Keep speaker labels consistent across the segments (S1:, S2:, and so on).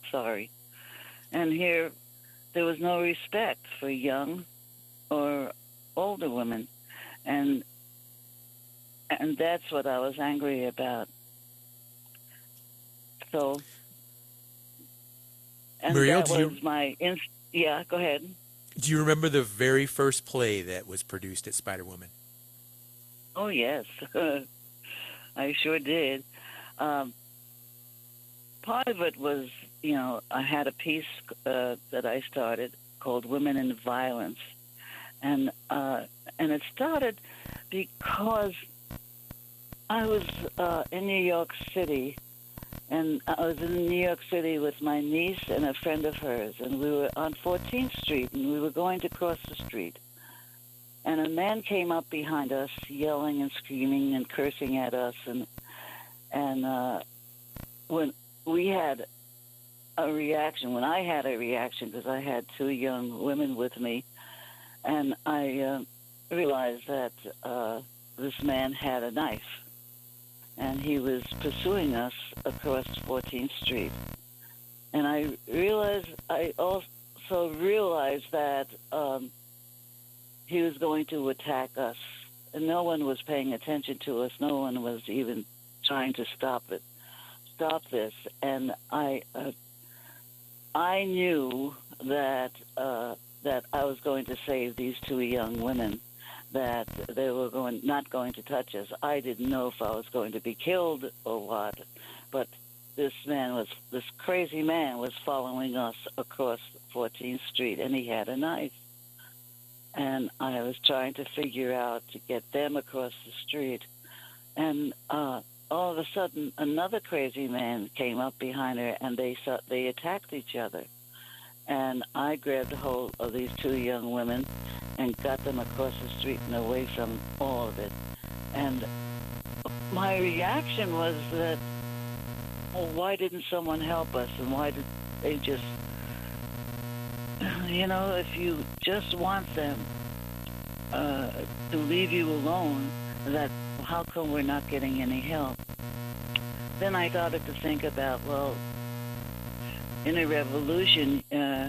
S1: Sorry. And here, there was no respect for young or older women, and that's what I was angry about. So, and
S2: Muriel,
S1: that was my yeah. Go ahead.
S2: do you remember the very first play that was produced at Spider Woman?
S1: Oh yes, I sure did. Um, Part of it was, I had a piece that I started called "Women in Violence," and it started because I was in New York City, and I was in New York City with my niece and a friend of hers, and we were on 14th Street, and we were going to cross the street, and a man came up behind us, yelling and screaming and cursing at us, and when we had a reaction, when I had a reaction, because I had two young women with me, and I realized that this man had a knife, and he was pursuing us across 14th Street. And I also realized that he was going to attack us. And no one was paying attention to us. No one was even trying to stop this. And I knew that that I was going to save these two young women, that they were not going to touch us. I didn't know if I was going to be killed or what, but this crazy man was following us across 14th Street, and he had a knife. And I was trying to figure out to get them across the street. And all of a sudden, another crazy man came up behind her, and they attacked each other. And I grabbed hold of these two young women and got them across the street and away from all of it. And my reaction was that, well, why didn't someone help us? And why did they just, if you just want them to leave you alone, that how come we're not getting any help? Then I started to think about, well, in a revolution,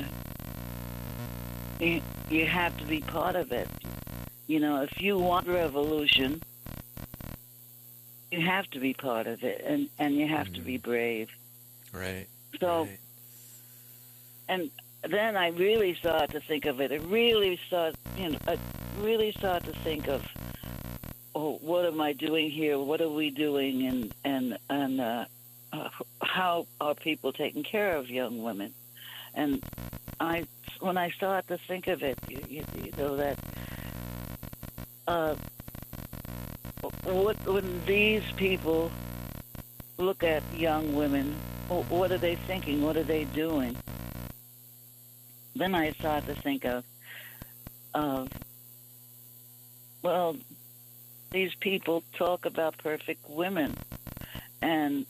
S1: you have to be part of it. If you want revolution, you have to be part of it, and you have to be brave.
S2: Right.
S1: So,
S2: right.
S1: And then I really started to think of it. I really started to think of, oh, what am I doing here? What are we doing? And how are people taking care of young women? And when I started to think of it, that when these people look at young women, what are they thinking? What are they doing? Then I started to think of well, these people talk about perfect women, and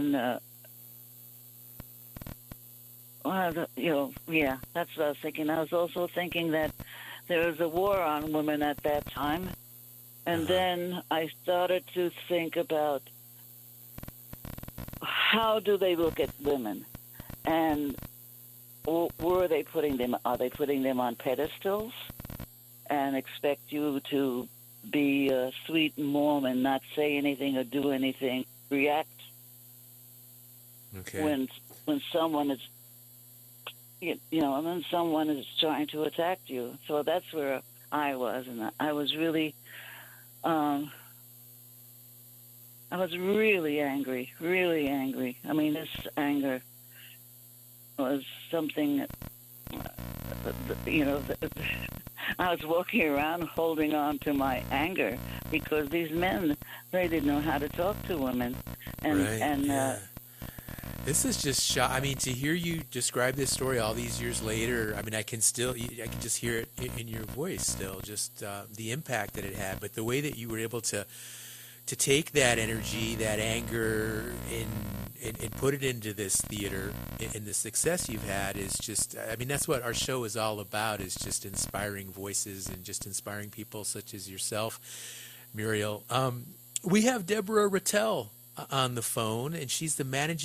S1: that's what I was thinking. I was also thinking that there was a war on women at that time, and then I started to think about how do they look at women, and where are they putting them? Are they putting them on pedestals and expect you to be sweet and warm and not say anything or do anything, react when someone is, when someone is trying to attack you? So that's where I was, and I was really angry, really angry. I mean, this anger was something that, I was walking around holding on to my anger because these men, they didn't know how to talk to women.
S2: This is just I mean, to hear you describe this story all these years later, I mean, I can just hear it in your voice still, just the impact that it had, but the way that you were able to take that energy, that anger, and put it into this theater, and the success you've had is just, I mean, that's what our show is all about, is just inspiring voices and just inspiring people such as yourself, Muriel. We have Deborah Rattel on the phone, and she's the managing